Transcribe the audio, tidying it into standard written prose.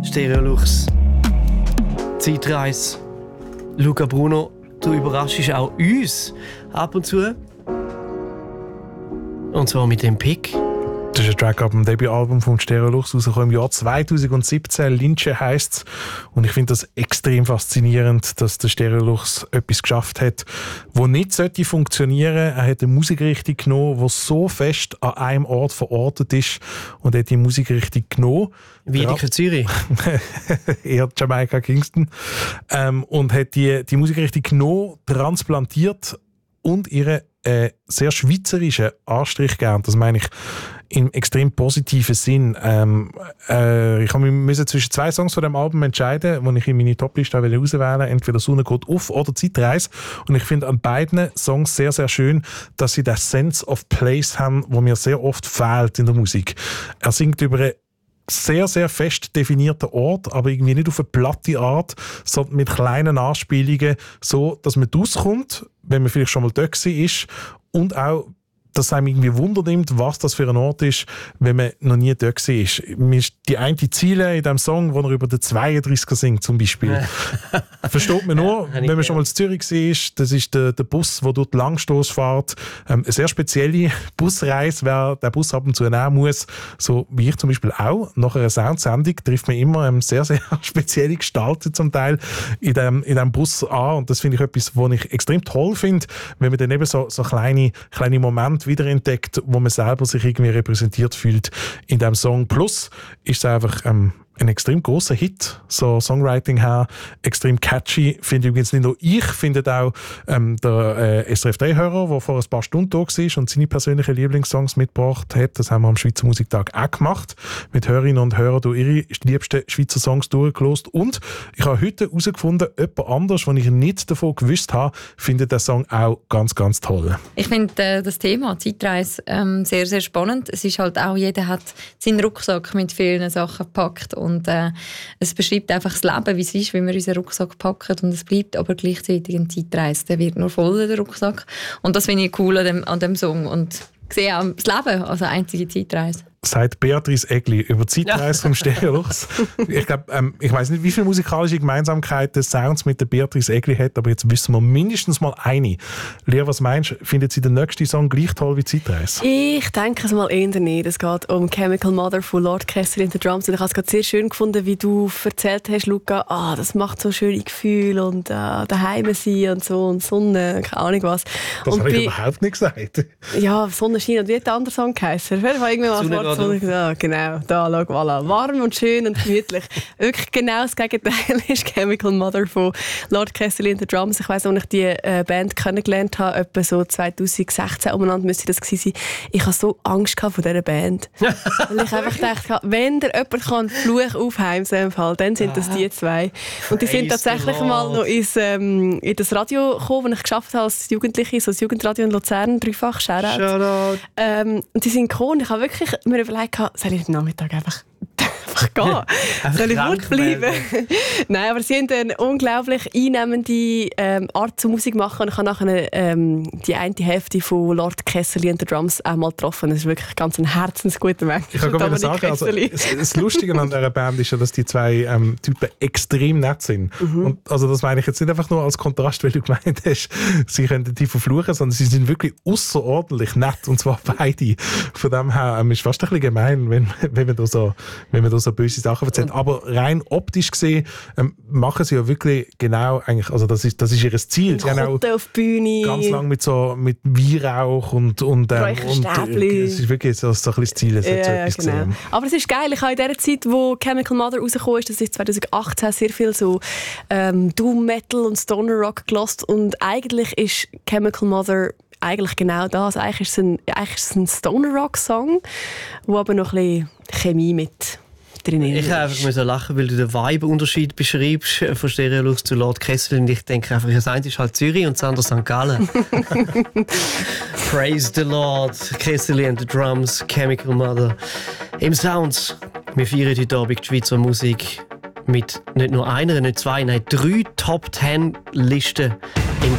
Stereolux. Zeitreise. Luca Bruno, du überraschst auch uns ab und zu. Und zwar mit dem Pick. Das ist ein Track ab dem Debütalbum von Stereolux, rausgekommen im Jahr 2017. Lince heisst es. Und ich finde das extrem faszinierend, dass der Stereolux etwas geschafft hat, das nicht funktionieren sollte. Er hat eine Musikrichtung genommen, die so fest an einem Ort verortet ist. Und er hat die Musikrichtung genommen. Wiedeke Zürich. Eher Jamaika Kingston. Und hat die Musikrichtung genommen, transplantiert und ihre sehr schweizerischen Anstrich gegeben. Das meine ich im extrem positiven Sinn. Ich musste zwischen zwei Songs von dem Album entscheiden, die ich in meine Topliste auswählen wollte. Entweder «Sonne geht auf» oder «Zeitreise». Und ich finde an beiden Songs sehr, sehr schön, dass sie den Sense of Place haben, der mir sehr oft fehlt in der Musik. Er singt über eine sehr, sehr fest definierter Ort, aber irgendwie nicht auf eine platte Art, sondern mit kleinen Anspielungen, so dass man rauskommt, wenn man vielleicht schon mal dort war, und auch, dass einem irgendwie Wunder nimmt, was das für ein Ort ist, wenn man noch nie dort war. Mir ist die eine Ziele in diesem Song, wo er über den 32er singt, zum Beispiel. Versteht man nur, wenn man schon mal in Zürich war. Das ist der Bus, der durch die Langstoss fährt. Eine sehr spezielle Busreise, wer den Bus ab und zu nehmen muss. So wie ich zum Beispiel auch. Nach einer Soundsendung trifft man immer sehr, sehr spezielle Gestalten zum Teil in dem Bus an. Und das finde ich etwas, was ich extrem toll finde, wenn man dann eben so kleine Momente wiederentdeckt, wo man selber sich irgendwie repräsentiert fühlt in diesem Song. Plus ist es einfach ein extrem grosser Hit, so Songwriting her, extrem catchy. Finde übrigens nicht nur ich, finde auch der SRF 3-Hörer, der vor ein paar Stunden da war und seine persönlichen Lieblingssongs mitgebracht hat. Das haben wir am Schweizer Musiktag auch gemacht. Mit Hörerinnen und Hörern durch ihre liebsten Schweizer Songs durchgelost. Und ich habe heute herausgefunden, jemand anders, den ich nicht davon gewusst habe, findet den Song auch ganz, ganz toll. Ich finde das Thema Zeitreise sehr, sehr spannend. Es ist halt auch, jeder hat seinen Rucksack mit vielen Sachen gepackt. Und es beschreibt einfach das Leben, wie es ist, wenn wir unseren Rucksack packen. Und es bleibt aber gleichzeitig eine Zeitreise. Der wird nur voll, der Rucksack. Und das finde ich cool an dem Song. Und ich sehe auch das Leben als eine einzige Zeitreise. Sagt Beatrice Egli über die Zeitreise vom Stereolux. Ich glaube, ich weiss nicht, wie viele musikalische Gemeinsamkeiten Sounds mit der Beatrice Egli hat, aber jetzt wissen wir mindestens mal eine. Lea, was meinst du? Findet sie den nächsten Song gleich toll wie Zeitreise? Ich denke es mal eher nicht. Es geht um «Chemical Mother» von Lord Kessler in the Drums. Und ich habe es gerade sehr schön gefunden, wie du erzählt hast, Luca, das macht so schöne Gefühle und daheim sein und so und Sonne, keine Ahnung was. Das habe ich überhaupt nicht gesagt. Ja, Sonnenschein und wie hat der andere Song geheißen? Ja, genau, da, schau, voilà. Warm und schön und gemütlich. Wirklich genau das Gegenteil ist «Chemical Mother» von Lord Kessler in the Drums. Ich weiss, als ich die Band kennengelernt habe, etwa so 2016 umeinander müsste das gewesen sein. Ich hatte so Angst vor dieser Band. Weil ich einfach dachte, wenn der jemand einen Fluch aufheimsen kann, dann sind das die zwei. Und die sind tatsächlich mal noch in das Radio gekommen, das ich geschafft habe als Jugendliche, so das Jugendradio in Luzern, dreifach, Shoutout. Und die sind gekommen und ich habe wirklich mir überlegt, soll ich den Nachmittag einfach gehen? Soll ich fortbleiben? Nein, aber sie haben eine unglaublich einnehmende Art zu Musik machen. Und ich habe nachher die eine Hälfte von Lord Kessler and the Drums auch mal getroffen. Das ist wirklich ganz ein herzensguter Mensch. Ich kann gerade sagen, also, das Lustige an dieser Band ist ja, dass die zwei Typen extrem nett sind. Und also das meine ich jetzt nicht einfach nur als Kontrast, weil du gemeint hast, sie können die verfluchen, sondern sie sind wirklich außerordentlich nett. Und zwar beide. Von dem her ist fast ein bisschen gemein, wenn man da so böse Sachen erzählt. Aber rein optisch gesehen machen sie ja wirklich genau eigentlich, also das ist ihr Ziel. Sie haben auch auf die Bühne. Ganz lang mit Weihrauch und es ist wirklich so ein bisschen das Ziel. Genau. Aber es ist geil. Ich habe in der Zeit, wo «Chemical Mother» rausgekommen ist, das ist 2018, sehr viel so Doom Metal und Stoner Rock gehört. Und eigentlich ist «Chemical Mother» eigentlich genau das. Eigentlich ist es ein Stoner Rock Song, wo aber noch ein bisschen Chemie mit drin ist. Ich einfach lachen, weil du den Vibe-Unterschied beschreibst von Stereolux zu Lord Kessler. Und ich denke einfach, das eine ist halt Zürich und das andere St. Gallen. Praise the Lord, Kessler and the Drums, Chemical Mother. Im Sounds. Wir feiern heute Abend die Schweizer Musik mit nicht nur einer, nicht zwei, nein 3 Top-10-Listen